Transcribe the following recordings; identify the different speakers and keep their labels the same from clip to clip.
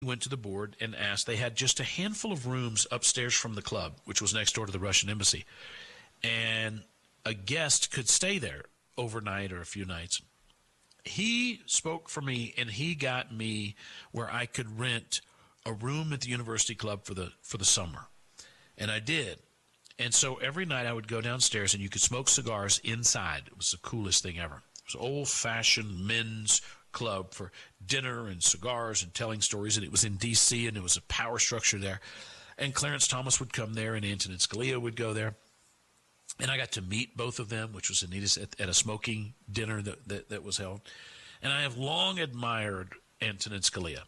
Speaker 1: went to the board and asked. They had just a handful of rooms upstairs from the club, which was next door to the Russian embassy. And a guest could stay there overnight or a few nights. He spoke for me, and he got me where I could rent a room at the University Club for the summer. And I did. And so every night I would go downstairs, and you could smoke cigars inside. It was the coolest thing ever. It was an old-fashioned men's club for dinner and cigars and telling stories, and it was in D.C., and it was a power structure there. And Clarence Thomas would come there, and Antonin Scalia would go there. And I got to meet both of them, which was the neatest, at a smoking dinner that was held. And I have long admired Antonin Scalia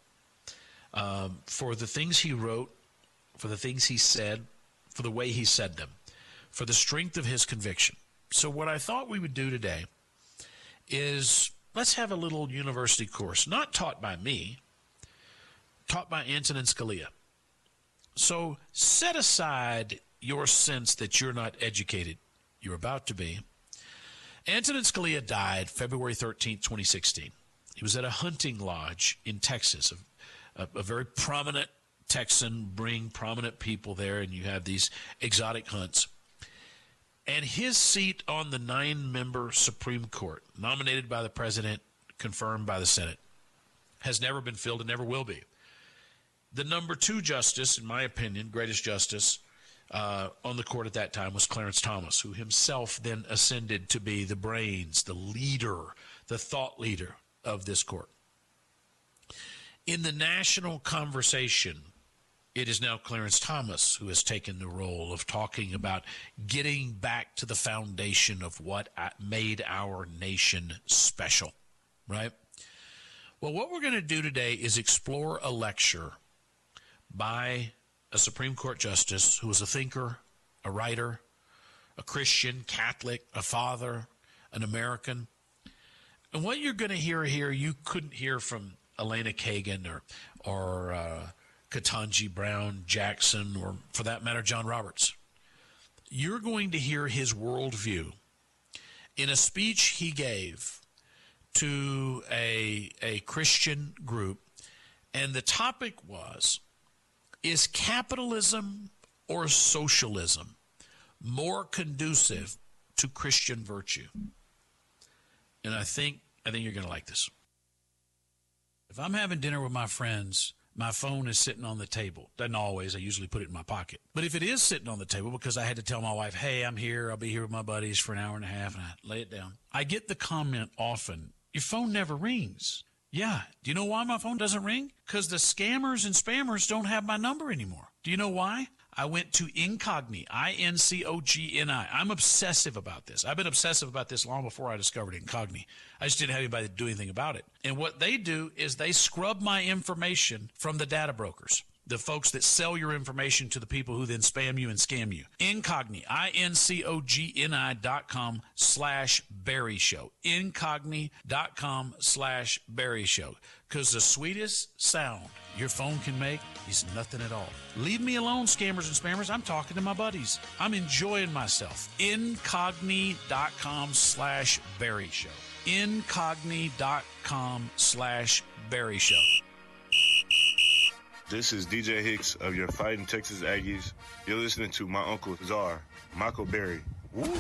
Speaker 1: for the things he wrote, for the things he said, for the way he said them, for the strength of his conviction. So what I thought we would do today is let's have a little university course, not taught by me, taught by Antonin Scalia. So set aside your sense that you're not educated. You're about to be. Antonin Scalia died February 13th, 2016. He was at a hunting lodge in Texas, a very prominent Texan, bring prominent people there, and you have these exotic hunts. And his seat on the 9-member Supreme Court, nominated by the president, confirmed by the Senate, has never been filled and never will be. The number 2 justice, in my opinion, greatest justice, on the court at that time was Clarence Thomas, who himself then ascended to be the brains, the leader, the thought leader of this court. In the national conversation, it is now Clarence Thomas who has taken the role of talking about getting back to the foundation of what made our nation special, right? Well, what we're going to do today is explore a lecture by a Supreme Court justice who was a thinker, a writer, a Christian, Catholic, a father, an American. And what you're going to hear here, you couldn't hear from Elena Kagan or Ketanji Brown Jackson, or for that matter, John Roberts. You're going to hear his worldview in a speech he gave to a Christian group. And the topic was, is capitalism or socialism more conducive to Christian virtue? And I think you're going to like this. If I'm having dinner with my friends, my phone is sitting on the table. Doesn't always. I usually put it in my pocket. But if it is sitting on the table because I had to tell my wife, hey, I'm here, I'll be here with my buddies for an hour and a half, and I lay it down, I get the comment often, your phone never rings. Yeah. Do you know why my phone doesn't ring? Because the scammers and spammers don't have my number anymore. Do you know why? I went to Incogni, Incogni. I'm obsessive about this. I've been obsessive about this long before I discovered Incogni. I just didn't have anybody to do anything about it. And what they do is they scrub my information from the data brokers, the folks that sell your information to the people who then spam you and scam you. Incogni, Incogni.com/Barry Show. Incogni.com/Barry Show. Because the sweetest sound your phone can make is nothing at all. Leave me alone, scammers and spammers. I'm talking to my buddies. I'm enjoying myself. Incogni.com/Barry Show. Incogni.com/Barry Show.
Speaker 2: This is DJ Hicks of your Fighting Texas Aggies. You're listening to my Uncle Czar, Michael Berry. Woo!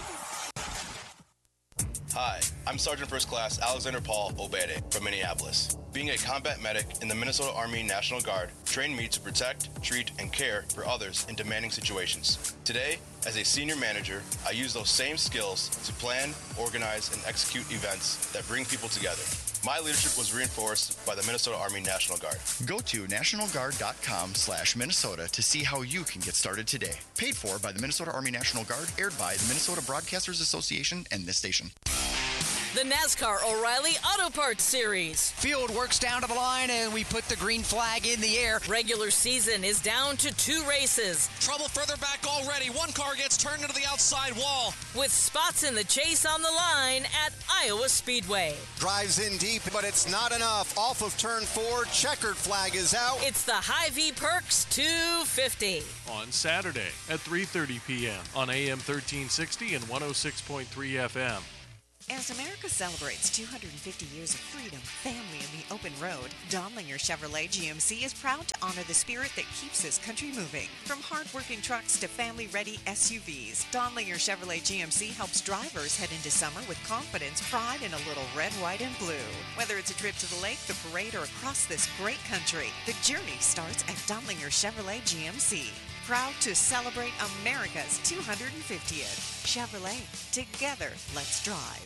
Speaker 3: Hi, I'm Sergeant First Class Alexander Paul Obede from Minneapolis. Being a combat medic in the Minnesota Army National Guard trained me to protect, treat, and care for others in demanding situations. Today, as a senior manager, I use those same skills to plan, organize, and execute events that bring people together. My leadership was reinforced by the Minnesota Army National Guard.
Speaker 4: Go to nationalguard.com/Minnesota to see how you can get started today. Paid for by the Minnesota Army National Guard, aired by the Minnesota Broadcasters Association and this station.
Speaker 5: The NASCAR O'Reilly Auto Parts Series.
Speaker 6: Field works down to the line and we put the green flag in the air.
Speaker 5: Regular season is down to 2 races.
Speaker 7: Trouble further back already. One car gets turned into the outside wall.
Speaker 5: With spots in the chase on the line at Iowa Speedway.
Speaker 8: Drives in deep, but it's not enough. Off of turn 4, checkered flag is out.
Speaker 5: It's the Hy-Vee Perks 250.
Speaker 9: On Saturday at 3:30 p.m. on AM 1360 and 106.3 FM. As America celebrates 250 years of freedom, family, and the open road, Donlinger Chevrolet GMC is proud to honor the spirit that keeps this country moving. From hard-working trucks to family-ready SUVs, Donlinger Chevrolet GMC helps drivers head into summer with confidence, pride, and a little red, white, and blue. Whether it's a trip to the lake, the parade, or across this great country, the journey starts at Donlinger Chevrolet GMC. Proud to celebrate America's 250th. Chevrolet. Together, let's drive.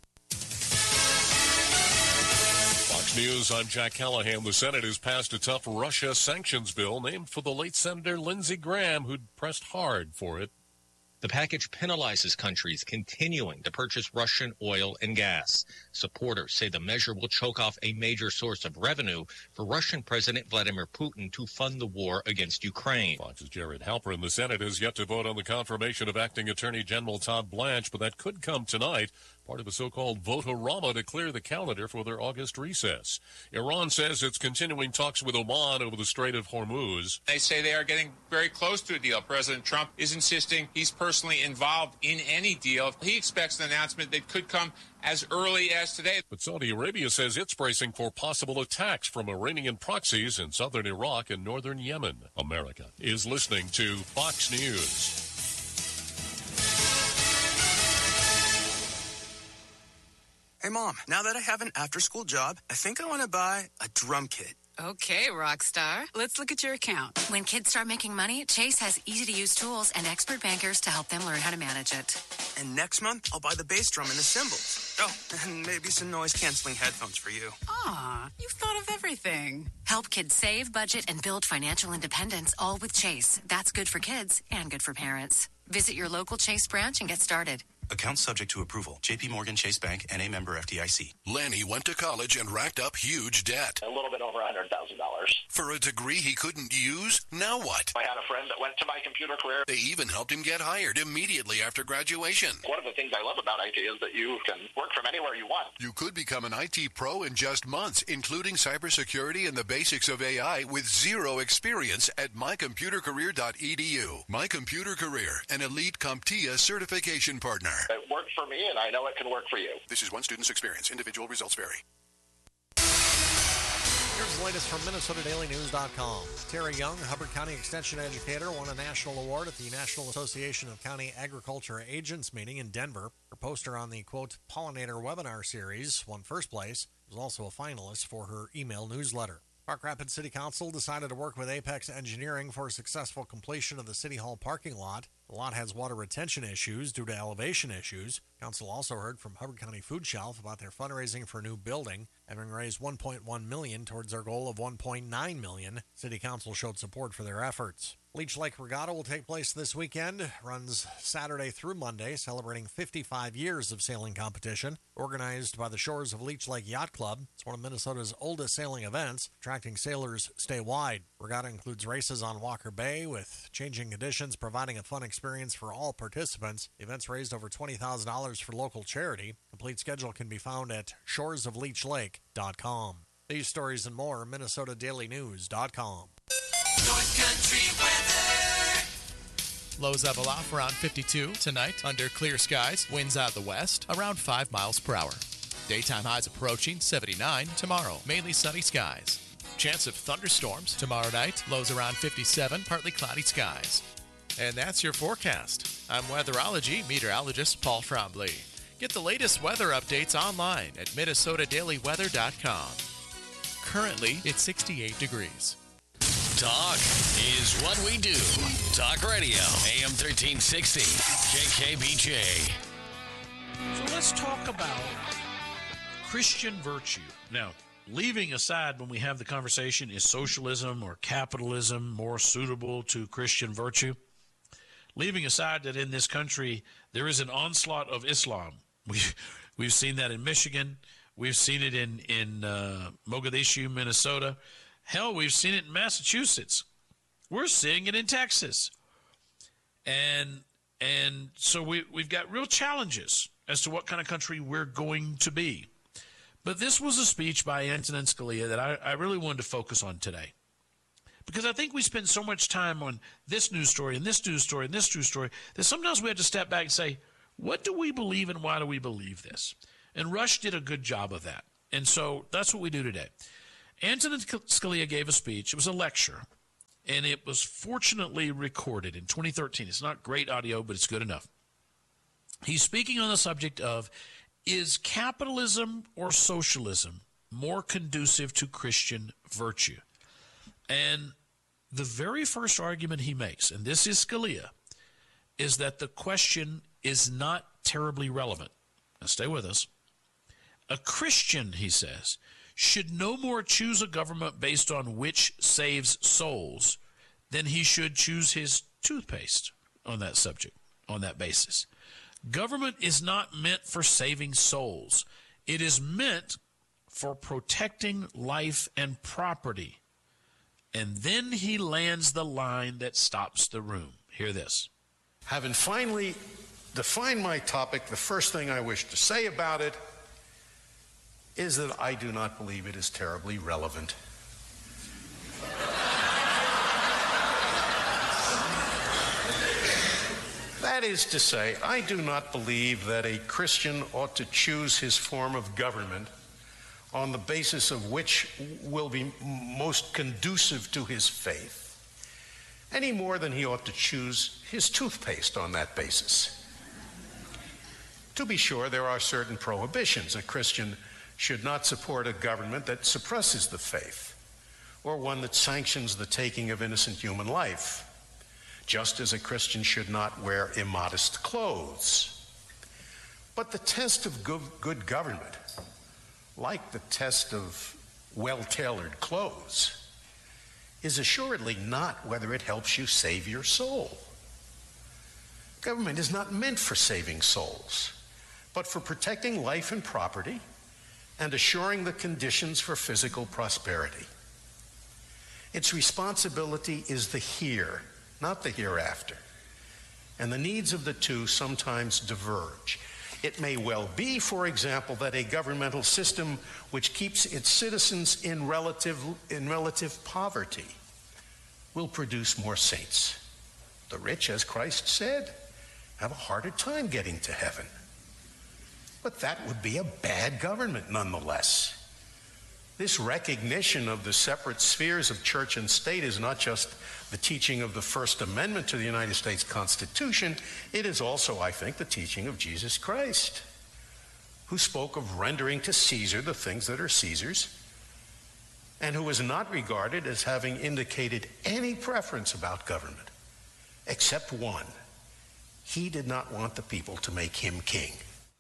Speaker 10: Fox News, I'm Jack Callahan. The Senate has passed a tough Russia sanctions bill named for the late Senator Lindsey Graham, who'd pressed hard for it.
Speaker 11: The package penalizes countries continuing to purchase Russian oil and gas. Supporters say the measure will choke off a major source of revenue for Russian President Vladimir Putin to fund the war against Ukraine.
Speaker 10: Fox's Jared Halpern. The Senate has yet to vote on the confirmation of Acting Attorney General Todd Blanche, but that could come tonight, part of a so-called vote-a-rama to clear the calendar for their August recess. Iran says it's continuing talks with Oman over the Strait of Hormuz.
Speaker 12: They say they are getting very close to a deal. President Trump is insisting he's personally involved in any deal. He expects an announcement that could come as early as today.
Speaker 10: But Saudi Arabia says it's bracing for possible attacks from Iranian proxies in southern Iraq and northern Yemen. America is listening to Fox News.
Speaker 13: Hey, Mom, now that I have an after-school job, I think I want to buy a drum kit.
Speaker 14: Okay, rock star. Let's look at your account.
Speaker 15: When kids start making money, Chase has easy-to-use tools and expert bankers to help them learn how to manage it.
Speaker 13: And next month, I'll buy the bass drum and the cymbals. Oh, and maybe some noise-canceling headphones for you.
Speaker 14: Aw, you've thought of everything.
Speaker 15: Help kids save, budget, and build financial independence, all with Chase. That's good for kids and good for parents. Visit your local Chase branch and get started.
Speaker 16: Account subject to approval. J.P. Morgan Chase Bank, N.A. member FDIC.
Speaker 17: Lanny went to college and racked up huge debt.
Speaker 18: A little bit over $100,000.
Speaker 17: For a degree he couldn't use? Now what?
Speaker 18: I had a friend that went to My Computer Career.
Speaker 17: They even helped him get hired immediately after graduation.
Speaker 18: One of the things I love about IT is that you can work from anywhere you want.
Speaker 17: You could become an IT pro in just months, including cybersecurity and the basics of AI with zero experience at mycomputercareer.edu. My Computer Career, an elite CompTIA certification partner.
Speaker 18: It worked for me, and I know it can work for you.
Speaker 17: This is one student's experience. Individual results vary.
Speaker 19: Here's the latest from MinnesotaDailyNews.com. Terry Young, Hubbard County Extension Educator, won a national award at the National Association of County Agriculture Agents meeting in Denver. Her poster on the, quote, Pollinator webinar series won first place. Was also a finalist for her email newsletter. Park Rapids City Council decided to work with Apex Engineering for successful completion of the City Hall parking lot. The lot has water retention issues due to elevation issues. Council also heard from Hubbard County Food Shelf about their fundraising for a new building, having raised $1.1 million towards their goal of $1.9 million. City Council showed support for their efforts. Leech Lake Regatta will take place this weekend. Runs Saturday through Monday, celebrating 55 years of sailing competition. Organized by the Shores of Leech Lake Yacht Club, it's one of Minnesota's oldest sailing events, attracting sailors statewide. Regatta includes races on Walker Bay, with changing conditions providing a fun experience for all participants. The event's raised over $20,000 for local charity. Complete schedule can be found at shoresofleechlake.com. These stories and more, MinnesotaDailyNews.com.
Speaker 20: North Country weather.
Speaker 21: Lows level off around 52 tonight under clear skies. Winds out of the west around 5 miles per hour. Daytime highs approaching 79 tomorrow. Mainly sunny skies. Chance of thunderstorms tomorrow night. Lows around 57, partly cloudy skies. And that's your forecast. I'm weatherology meteorologist Paul Trombley. Get the latest weather updates online at MinnesotaDailyWeather.com. Currently, it's 68 degrees.
Speaker 22: Talk is what we do. Talk Radio, AM 1360, KKBJ.
Speaker 1: So let's talk about Christian virtue. Now, leaving aside when we have the conversation, is socialism or capitalism more suitable to Christian virtue? Leaving aside that in this country there is an onslaught of Islam. We've seen that in Michigan. We've seen it in Mogadishu, Minnesota. Hell, we've seen it in Massachusetts. We're seeing it in Texas. And so we've got real challenges as to what kind of country we're going to be. But this was a speech by Antonin Scalia that I really wanted to focus on today. Because I think we spend so much time on this news story and this news story and this news story that sometimes we have to step back and say, what do we believe and why do we believe this? And Rush did a good job of that. And so that's what we do today. Antonin Scalia gave a speech. It was a lecture, and it was fortunately recorded in 2013. It's not great audio, but it's good enough. He's speaking on the subject of, is capitalism or socialism more conducive to Christian virtue? And the very first argument he makes, and this is Scalia, is that the question is not terribly relevant. Now stay with us. A Christian, he says, should no more choose a government based on which saves souls than he should choose his toothpaste on that subject, on that basis. Government is not meant for saving souls. It is meant for protecting life and property. And then he lands the line that stops the room. Hear this.
Speaker 2: Having finally defined my topic, the first thing I wish to say about it is that I do not believe it is terribly relevant. That is to say, I do not believe that a Christian ought to choose his form of government on the basis of which will be most conducive to his faith, any more than he ought to choose his toothpaste on that basis. To be sure, there are certain prohibitions. A Christian should not support a government that suppresses the faith or one that sanctions the taking of innocent human life, just as a Christian should not wear immodest clothes. But the test of good government, like the test of well-tailored clothes, is assuredly not whether it helps you save your soul. Government is not meant for saving souls, but for protecting life and property and assuring the conditions for physical prosperity. Its responsibility is the here, not the hereafter, and the needs of the two sometimes diverge. It may well be, for example, that a governmental system which keeps its citizens in relative poverty will produce more saints. The rich, as Christ said, have a harder time getting to heaven. But that would be a bad government nonetheless. This recognition of the separate spheres of church and state is not just the teaching of the First Amendment to the United States Constitution, it is also, I think, the teaching of Jesus Christ, who spoke of rendering to Caesar the things that are Caesar's, and who was not regarded as having indicated any preference about government, except one. He did not want the people to make him king.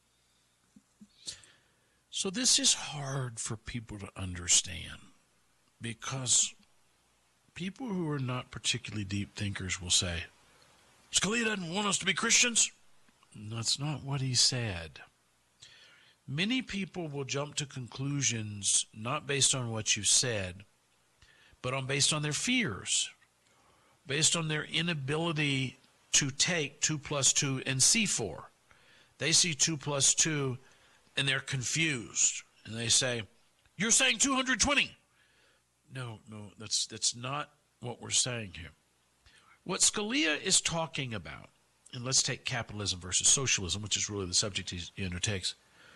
Speaker 1: So this is hard for people to understand, because people who are not particularly deep thinkers will say, Scalia doesn't want us to be Christians. That's not what he said. Many people will jump to conclusions not based on what you said, but based on their fears, based on their inability to take 2 plus 2 and see 4. They see 2 plus 2 and they're confused. And they say, you're saying 220. No, that's not what we're saying here. What Scalia is talking about, and let's take capitalism versus socialism, which is really the subject he undertakes,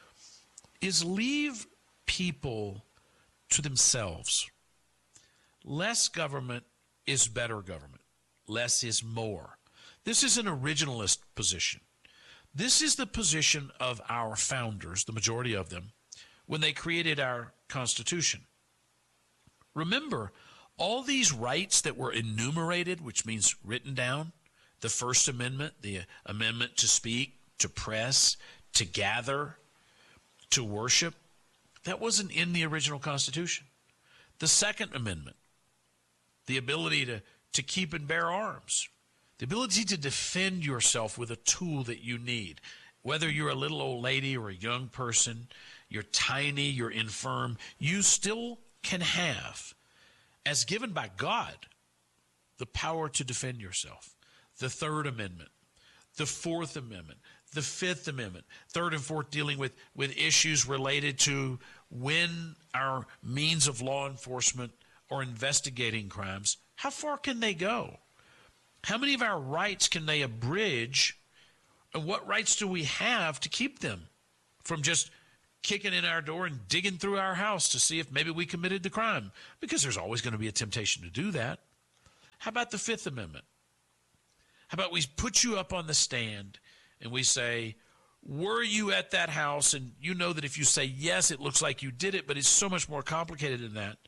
Speaker 1: is leave people to themselves. Less government is better government. Less is more. This is an originalist position. This is the position of our founders, the majority of them, when they created our Constitution. Remember, all these rights that were enumerated, which means written down, the First Amendment, the amendment to speak, to press, to gather, to worship, that wasn't in the original Constitution. The Second Amendment, the ability to keep and bear arms, the ability to defend yourself with a tool that you need. Whether you're a little old lady or a young person, you're tiny, you're infirm, you still can have, as given by God, the power to defend yourself. The Third Amendment, the Fourth Amendment, the Fifth Amendment, Third and Fourth dealing with issues related to when our means of law enforcement are investigating crimes, how far can they go? How many of our rights can they abridge? And what rights do we have to keep them from just kicking in our door and digging through our house to see if maybe we committed the crime, because there's always going to be a temptation to do that. How about the Fifth Amendment? How about we put you up on the stand and we say, were you at that house? And you know that if you say yes, it looks like you did it, but it's so much more complicated than that.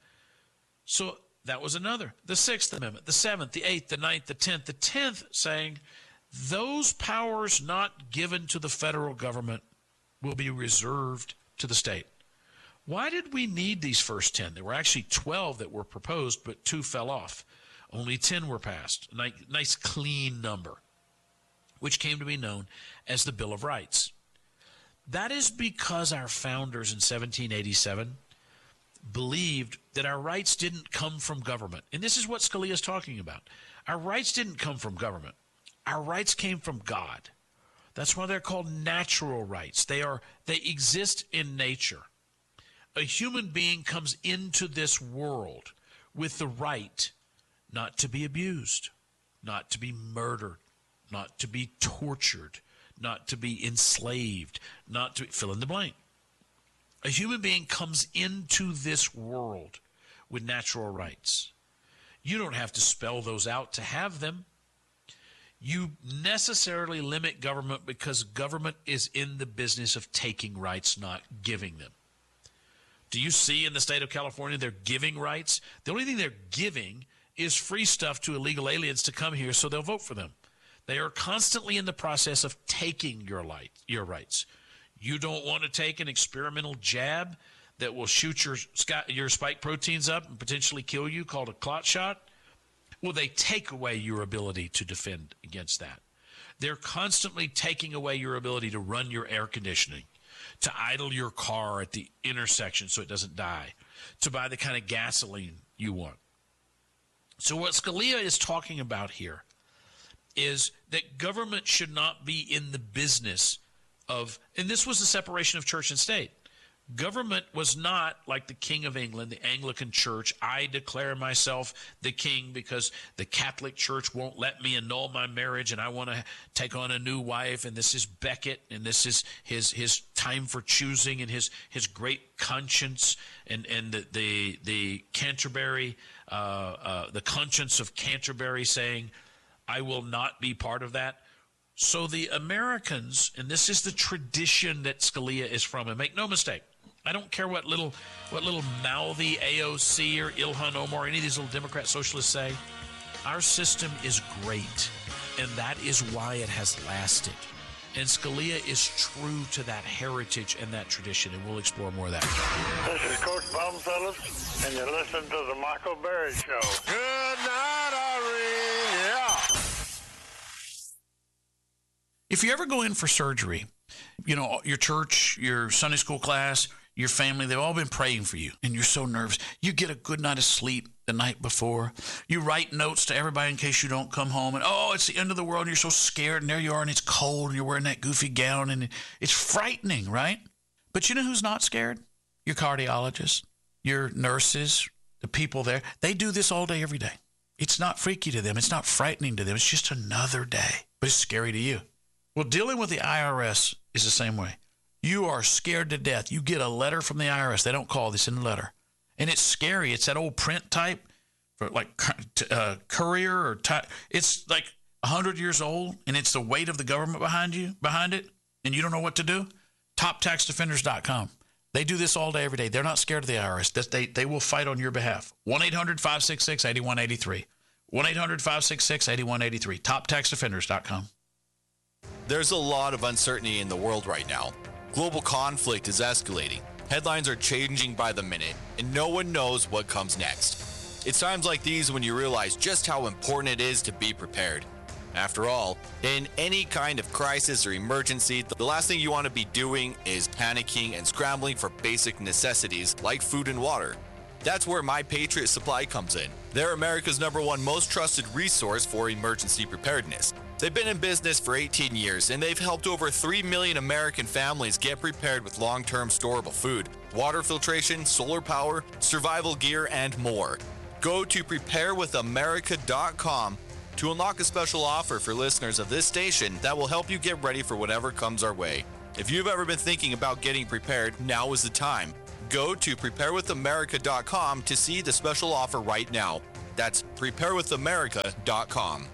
Speaker 1: So that was another. The Sixth Amendment, the Seventh, the Eighth, the Ninth, the 10th. The 10th saying those powers not given to the federal government will be reserved to the state. Why did we need these first 10? There were actually 12 that were proposed, but 2 fell off. Only 10 were passed. A nice clean number, which came to be known as the Bill of Rights. That is because our founders in 1787 believed that our rights didn't come from government. And this is what Scalia is talking about. Our rights didn't come from government. Our rights came from God. That's why they're called natural rights. They exist in nature. A human being comes into this world with the right not to be abused, not to be murdered, not to be tortured, not to be enslaved, not to fill in the blank. A human being comes into this world with natural rights. You don't have to spell those out to have them. You necessarily limit government because government is in the business of taking rights, not giving them. Do you see in the state of California they're giving rights? The only thing they're giving is free stuff to illegal aliens to come here so they'll vote for them. They are constantly in the process of taking your rights. You don't want to take an experimental jab that will shoot your spike proteins up and potentially kill you, called a clot shot? Well, they take away your ability to defend against that. They're constantly taking away your ability to run your air conditioning, to idle your car at the intersection so it doesn't die, to buy the kind of gasoline you want. So what Scalia is talking about here is that government should not be in the business of, and this was the separation of church and state. Government was not like the King of England, the Anglican Church. I declare myself the king because the Catholic Church won't let me annul my marriage and I want to take on a new wife, and this is Becket, and this is his time for choosing, and his great conscience, and the Canterbury, the conscience of Canterbury saying, I will not be part of that. So the Americans, and this is the tradition that Scalia is from, and make no mistake, I don't care what little mouthy AOC or Ilhan Omar, any of these little Democrat socialists say. Our system is great, and that is why it has lasted. And Scalia is true to that heritage and that tradition, and we'll explore more of that.
Speaker 3: This is Coach Bumfellas, and you're listening to the Michael Berry Show. Good night, Irene. Yeah.
Speaker 1: If you ever go in for surgery, you know, your church, your Sunday school class, your family, they've all been praying for you, and you're so nervous. You get a good night of sleep the night before. You write notes to everybody in case you don't come home, and it's the end of the world, and you're so scared, and there you are, and it's cold, and you're wearing that goofy gown, and it's frightening, right? But you know who's not scared? Your cardiologists, your nurses, the people there. They do this all day, every day. It's not freaky to them. It's not frightening to them. It's just another day, but it's scary to you. Well, dealing with the IRS is the same way. You are scared to death. You get a letter from the IRS. They don't call this in the letter. And it's scary. It's that old print type for like courier or type. It's like 100 years old, and it's the weight of the government behind it, and you don't know what to do. TopTaxDefenders.com. They do this all day, every day. They're not scared of the IRS. They will fight on your behalf. 1-800-566-8183. 1-800-566-8183. TopTaxDefenders.com.
Speaker 4: There's a lot of uncertainty in the world right now. Global conflict is escalating. Headlines are changing by the minute, and no one knows what comes next. It's times like these when you realize just how important it is to be prepared. After all, in any kind of crisis or emergency, the last thing you want to be doing is panicking and scrambling for basic necessities like food and water. That's where My Patriot Supply comes in. They're America's #1 most trusted resource for emergency preparedness. They've been in business for 18 years, and they've helped over 3 million American families get prepared with long-term storable food, water filtration, solar power, survival gear, and more. Go to preparewithamerica.com to unlock a special offer for listeners of this station that will help you get ready for whatever comes our way. If you've ever been thinking about getting prepared, now is the time. Go to preparewithamerica.com to see the special offer right now. That's preparewithamerica.com.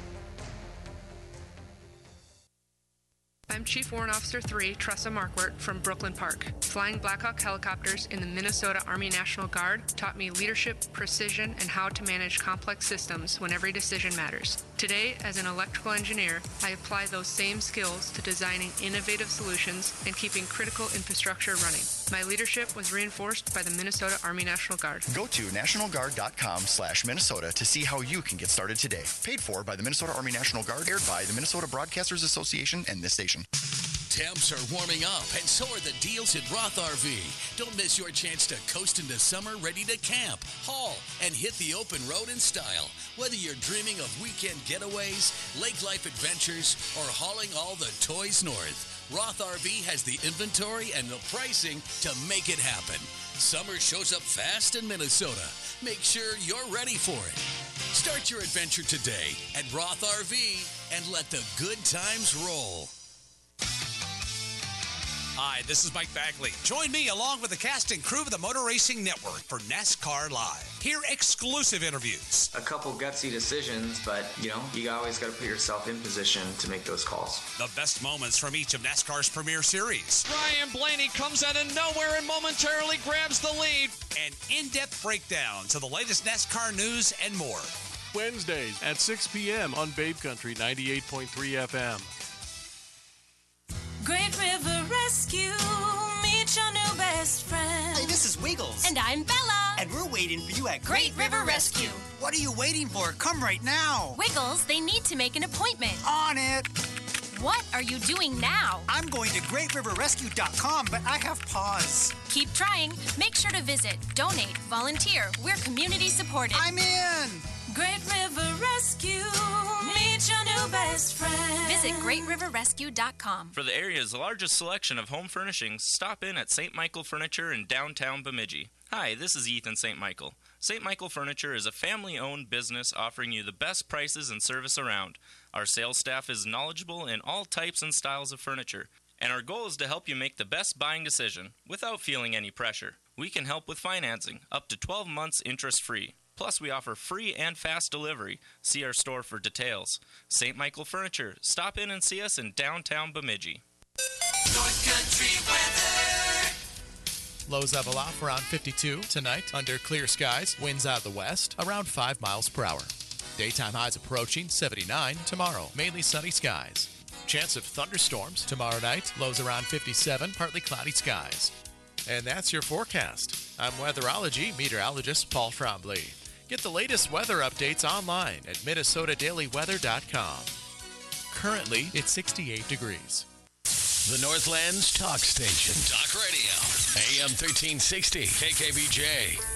Speaker 6: I'm Chief Warrant Officer 3, Tressa Markwart from Brooklyn Park. Flying Blackhawk helicopters in the Minnesota Army National Guard taught me leadership, precision, and how to manage complex systems when every decision matters. Today, as an electrical engineer, I apply those same skills to designing innovative solutions and keeping critical infrastructure running. My leadership was reinforced by the Minnesota Army National Guard.
Speaker 7: Go to nationalguard.com/Minnesota to see how you can get started today. Paid for by the Minnesota Army National Guard, aired by the Minnesota Broadcasters Association and this station.
Speaker 22: Temps are warming up, and so are the deals at Roth RV. Don't miss your chance to coast into summer ready to camp, haul, and hit the open road in style. Whether you're dreaming of weekend getaways, lake life adventures, or hauling all the toys north, Roth RV has the inventory and the pricing to make it happen. Summer shows up fast in Minnesota. Make sure you're ready for it. Start your adventure today at Roth RV and let the good times roll.
Speaker 23: Hi, this is Mike Bagley. Join me along with the cast and crew of the Motor Racing Network for NASCAR Live. Hear exclusive interviews.
Speaker 24: A couple gutsy decisions, but, you always got to put yourself in position to make those calls.
Speaker 23: The best moments from each of NASCAR's premier series.
Speaker 25: Ryan Blaney comes out of nowhere and momentarily grabs the lead.
Speaker 23: And in-depth breakdowns of the latest NASCAR news and more.
Speaker 26: Wednesdays at 6 p.m. on Babe Country 98.3 FM.
Speaker 27: Great River Rescue, meet your new best friend.
Speaker 28: Hey, this is Wiggles.
Speaker 27: And I'm Bella.
Speaker 28: And we're waiting for you at
Speaker 27: Great River Rescue.
Speaker 28: What are you waiting for? Come right now.
Speaker 27: Wiggles, they need to make an appointment.
Speaker 28: On it.
Speaker 27: What are you doing now?
Speaker 28: I'm going to GreatRiverRescue.com, but I have pause.
Speaker 27: Keep trying. Make sure to visit, donate, volunteer. We're community supported.
Speaker 28: I'm in.
Speaker 27: Great River Rescue, meet your new best friend. Visit GreatRiverRescue.com.
Speaker 29: For the area's largest selection of home furnishings, stop in at St. Michael Furniture in downtown Bemidji. Hi, this is Ethan St. Michael. St. Michael Furniture is a family-owned business offering you the best prices and service around. Our sales staff is knowledgeable in all types and styles of furniture, and our goal is to help you make the best buying decision without feeling any pressure. We can help with financing, up to 12 months interest-free. Plus, we offer free and fast delivery. See our store for details. St. Michael Furniture. Stop in and see us in downtown Bemidji.
Speaker 20: North Country weather.
Speaker 21: Lows level off around 52 tonight under clear skies. Winds out of the west around 5 miles per hour. Daytime highs approaching 79 tomorrow. Mainly sunny skies. Chance of thunderstorms tomorrow night. Lows around 57, partly cloudy skies. And that's your forecast. I'm weatherology meteorologist Paul Trombley. Get the latest weather updates online at MinnesotaDailyWeather.com. Currently, it's 68 degrees.
Speaker 22: The Northland's talk station. Talk Radio. AM 1360. KKBJ.